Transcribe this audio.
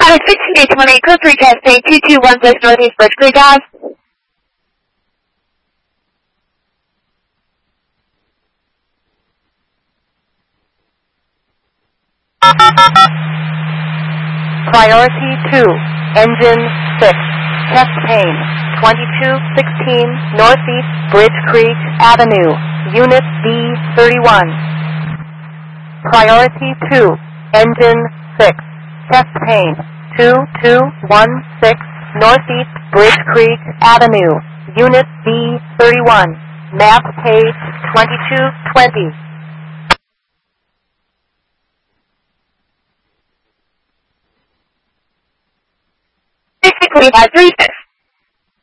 Status 6828, code 3 test day 2216 Northeast Bridge Creek Ave. Priority 2, Engine 6, Chest Pain, 2216 Northeast Bridge Creek Avenue, Unit B31. Priority 2, Engine 6, Chest Pain, 2216 Northeast Bridge Creek Avenue, Unit B31, map page 2220. We have 36.